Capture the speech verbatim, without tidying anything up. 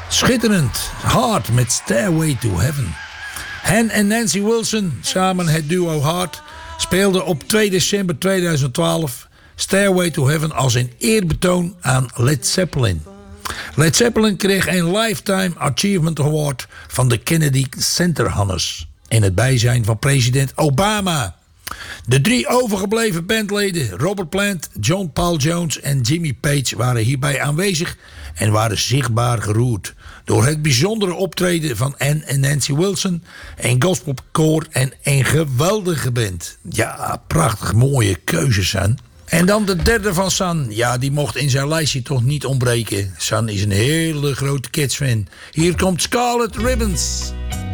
Schitterend. Hard met Stairway to Heaven. Hen en Nancy Wilson, samen het duo Hard, speelden op twee december tweeduizend twaalf Stairway to Heaven als een eerbetoon aan Led Zeppelin. Led Zeppelin kreeg een Lifetime Achievement Award van de Kennedy Center Honors in het bijzijn van president Obama. De drie overgebleven bandleden Robert Plant, John Paul Jones en Jimmy Page waren hierbij aanwezig en waren zichtbaar geroerd door het bijzondere optreden van Ann en Nancy Wilson, een gospelkoor en een geweldige band. Ja, prachtig mooie keuzes, San. En dan de derde van San. Ja, die mocht in zijn lijstje toch niet ontbreken. San is een hele grote Kids fan. Hier komt Scarlet Ribbons.